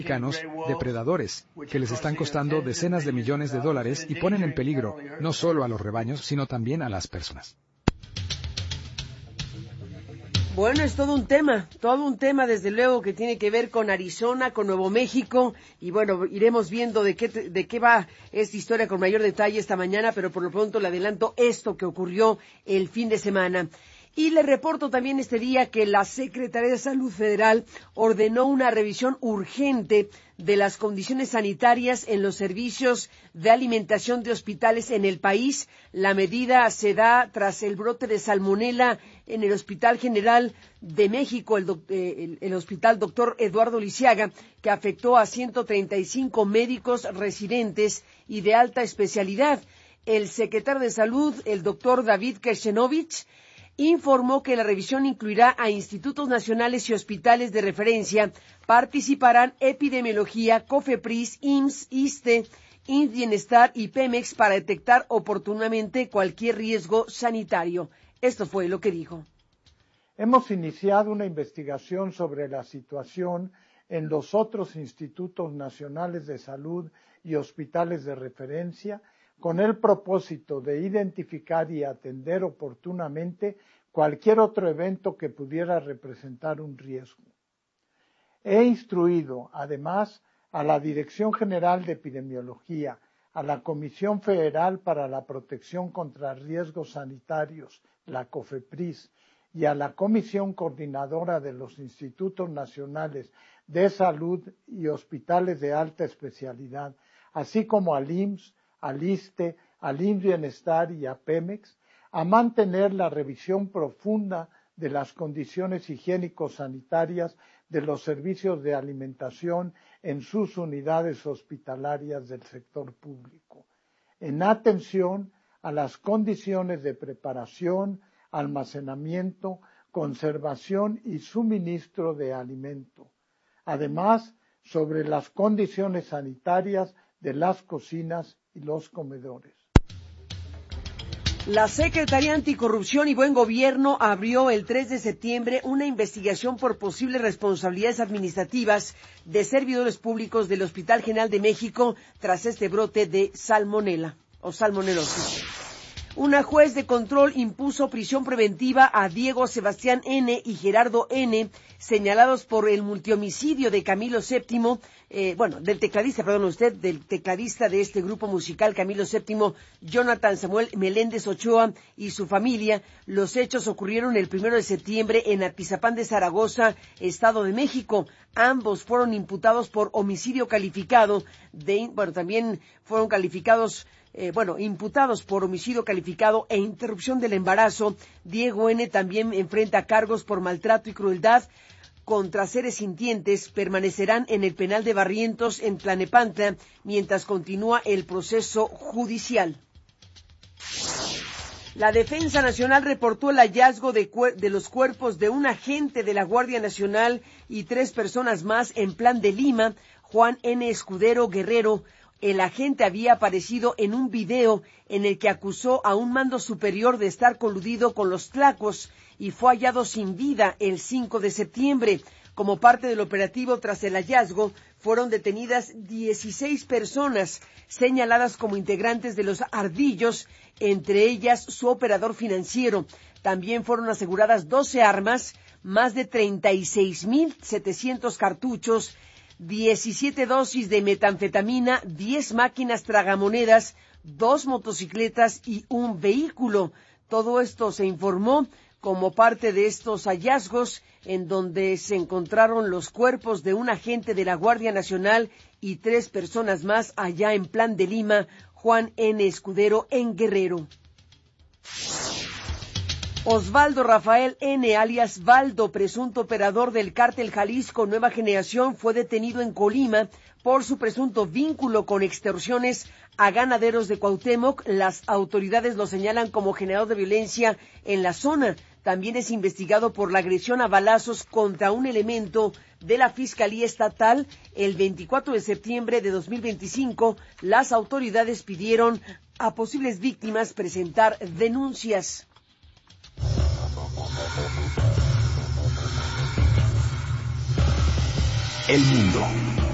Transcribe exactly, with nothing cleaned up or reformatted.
mexicanos, depredadores, que les están costando decenas de millones de dólares y ponen en peligro no solo a los rebaños, sino también a las personas. Bueno, es todo un tema, todo un tema desde luego que tiene que ver con Arizona, con Nuevo México, y bueno, iremos viendo de qué, de qué va esta historia con mayor detalle esta mañana, pero por lo pronto le adelanto esto que ocurrió el fin de semana. Y le reporto también este día que la Secretaría de Salud Federal ordenó una revisión urgente de las condiciones sanitarias en los servicios de alimentación de hospitales en el país. La medida se da tras el brote de salmonela en el Hospital General de México, el, doc, eh, el, el Hospital Doctor Eduardo Lisiaga, que afectó a ciento treinta y cinco médicos residentes y de alta especialidad. El secretario de Salud, el doctor David Kershenovich, informó que la revisión incluirá a institutos nacionales y hospitales de referencia. Participarán Epidemiología, COFEPRIS, I M S S, ISSSTE, I M S S Bienestar y Pemex para detectar oportunamente cualquier riesgo sanitario. Esto fue lo que dijo. Hemos iniciado una investigación sobre la situación en los otros institutos nacionales de salud y hospitales de referencia, con el propósito de identificar y atender oportunamente cualquier otro evento que pudiera representar un riesgo. He instruido, además, a la Dirección General de Epidemiología, a la Comisión Federal para la Protección contra Riesgos Sanitarios, la COFEPRIS, y a la Comisión Coordinadora de los Institutos Nacionales de Salud y Hospitales de Alta Especialidad, así como al I M S S, al ISSSTE, al I M S S Bienestar y a Pemex, a mantener la revisión profunda de las condiciones higiénico-sanitarias de los servicios de alimentación en sus unidades hospitalarias del sector público, en atención a las condiciones de preparación, almacenamiento, conservación y suministro de alimento. Además, sobre las condiciones sanitarias de las cocinas y los comedores. La Secretaría Anticorrupción y Buen Gobierno abrió el tres de septiembre una investigación por posibles responsabilidades administrativas de servidores públicos del Hospital General de México tras este brote de salmonela o salmonelosis. Una juez de control impuso prisión preventiva a Diego Sebastián N. y Gerardo N., señalados por el multihomicidio de Camilo séptimo, eh, bueno, del tecladista, perdón usted, del tecladista de este grupo musical Camilo séptimo, Jonathan Samuel Meléndez Ochoa y su familia. Los hechos ocurrieron el primero de septiembre en Atizapán de Zaragoza, Estado de México. Ambos fueron imputados por homicidio calificado, de, bueno, también fueron calificados Eh, bueno, imputados por homicidio calificado e interrupción del embarazo. Diego N. también enfrenta cargos por maltrato y crueldad contra seres sintientes. Permanecerán en el penal de Barrientos en Tlalnepantla mientras continúa el proceso judicial. La Defensa Nacional reportó el hallazgo de, de los cuerpos de un agente de la Guardia Nacional y tres personas más en Plan de Lima. Juan N. Escudero Guerrero, el agente había aparecido en un video en el que acusó a un mando superior de estar coludido con los tlacos y fue hallado sin vida el cinco de septiembre. Como parte del operativo tras el hallazgo, fueron detenidas dieciséis personas señaladas como integrantes de los Ardillos, entre ellas su operador financiero. También fueron aseguradas doce armas, más de treinta y seis mil setecientos cartuchos, diecisiete dosis de metanfetamina, diez máquinas tragamonedas, dos motocicletas y un vehículo. Todo esto se informó como parte de estos hallazgos en donde se encontraron los cuerpos de un agente de la Guardia Nacional y tres personas más allá en Plan de Lima, Juan N. Escudero en Guerrero. Osvaldo Rafael N., alias Valdo, presunto operador del cártel Jalisco Nueva Generación, fue detenido en Colima por su presunto vínculo con extorsiones a ganaderos de Cuauhtémoc. Las autoridades lo señalan como generador de violencia en la zona. También es investigado por la agresión a balazos contra un elemento de la Fiscalía Estatal. El veinticuatro de septiembre de dos mil veinticinco, las autoridades pidieron a posibles víctimas presentar denuncias. El mundo